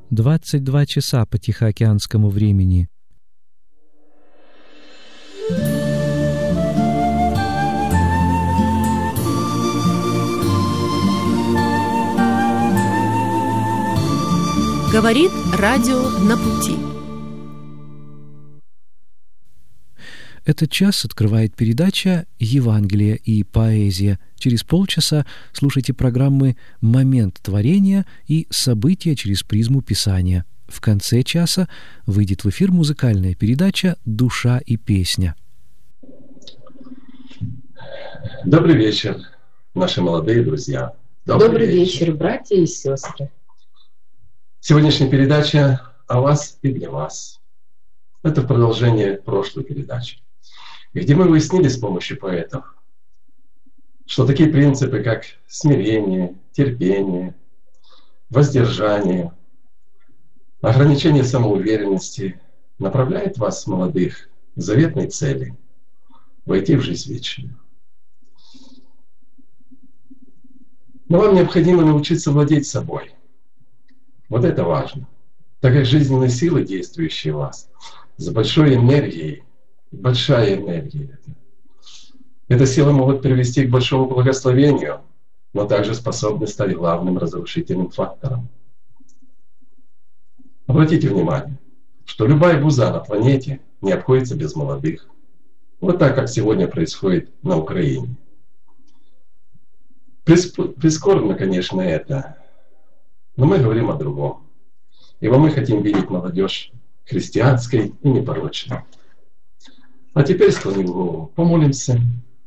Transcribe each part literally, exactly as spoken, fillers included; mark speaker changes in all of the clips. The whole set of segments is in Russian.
Speaker 1: двадцать два часа по тихоокеанскому времени.
Speaker 2: Говорит радио «На пути».
Speaker 1: Этот час открывает передача «Евангелие и поэзия». Через полчаса слушайте программы «Момент творения» и «События через призму Писания». В конце часа выйдет в эфир музыкальная передача «Душа и песня».
Speaker 3: Добрый вечер, наши молодые друзья.
Speaker 4: Добрый, Добрый вечер. вечер, братья и сестры.
Speaker 3: Сегодняшняя передача о вас и для вас. Это продолжение прошлой передачи, где мы выяснили с помощью поэтов, что такие принципы, как смирение, терпение, воздержание, ограничение самоуверенности направляют вас, молодых, к заветной цели — войти в жизнь вечную. Но вам необходимо научиться владеть собой. Вот это важно. Так как жизненные силы, действующие в вас, с большой энергией, большая энергия, эта сила могут привести к большому благословению, но также способны стать главным разрушительным фактором. Обратите внимание, что любая буза на планете не обходится без молодых. Вот так, как сегодня происходит на Украине. Прискорбно, конечно, это, но мы говорим о другом. Ибо мы хотим видеть молодежь христианской и непорочной. А теперь склоним голову, помолимся.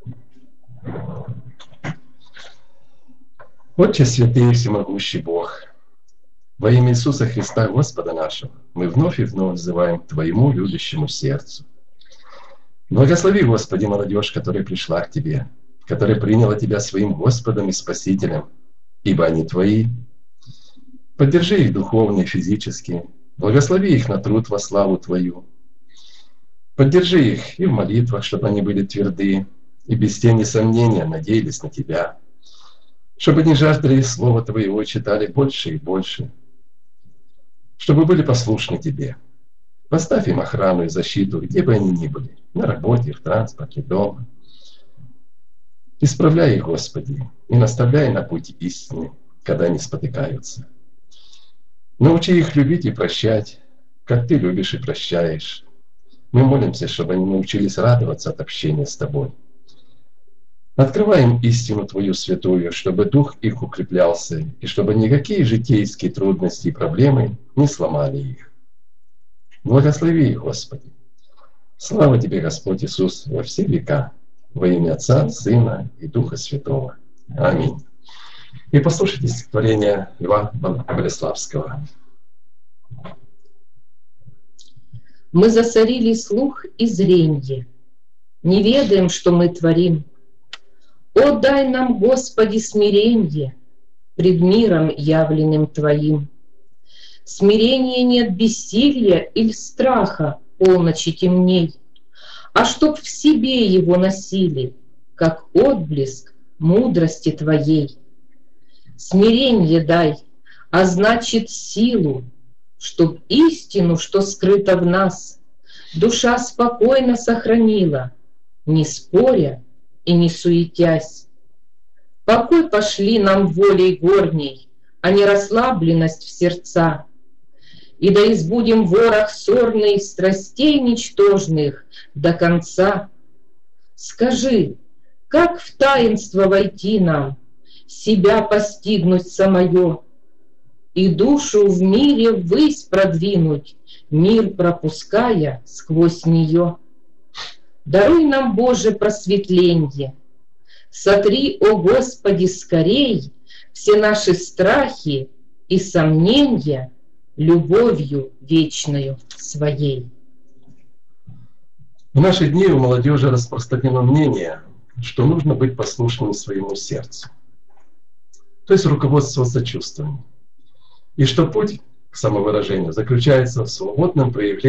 Speaker 3: Отче святый и всемогущий Бог, во имя Иисуса Христа, Господа нашего, мы вновь и вновь взываем к Твоему любящему сердцу. Благослови, Господи, молодежь, которая пришла к Тебе, которая приняла Тебя своим Господом и Спасителем, ибо они Твои. Поддержи их духовно и физически, благослови их на труд во славу Твою. Поддержи их и в молитвах, чтобы они были тверды, и без тени сомнения надеялись на Тебя, чтобы они жаждали Слова Твоего и читали больше и больше, чтобы были послушны Тебе. Поставь им охрану и защиту, где бы они ни были, на работе, в транспорте, дома. Исправляй их, Господи, и наставляй на путь истины, когда они спотыкаются. Научи их любить и прощать, как Ты любишь и прощаешь. Мы молимся, чтобы они научились радоваться от общения с Тобой. Открывай им истину Твою святую, чтобы дух их укреплялся, и чтобы никакие житейские трудности и проблемы не сломали их. Благослови их, Господи. Слава Тебе, Господь Иисус, во все века, во имя Отца, Сына и Духа Святого. Аминь. И послушайте стихотворение Льва Болеславского.
Speaker 4: Мы засорили слух и зренье, не ведаем, что мы творим. О, дай нам, Господи, смиренье пред миром явленным Твоим. Смирения нет бессилья или страха полночи темней, а чтоб в себе его носили, как отблеск мудрости Твоей. Смиренье дай, а значит силу, чтоб истину, что скрыто в нас, душа спокойно сохранила, не споря и не суетясь. Покой пошли нам волей горней, а не расслабленность в сердца. И да избудем ворох сорный страстей ничтожных до конца. Скажи, как в таинство войти нам, себя постигнуть самое, и душу в мире ввысь продвинуть, мир пропуская сквозь нее. Даруй нам, Боже, просветленье, сотри, о Господи, скорей все наши страхи и сомнения любовью вечною Своей.
Speaker 3: В наши дни у молодежи распространено мнение, что нужно быть послушным своему сердцу, то есть руководствоваться чувствами, и что путь к самовыражению заключается в свободном проявлении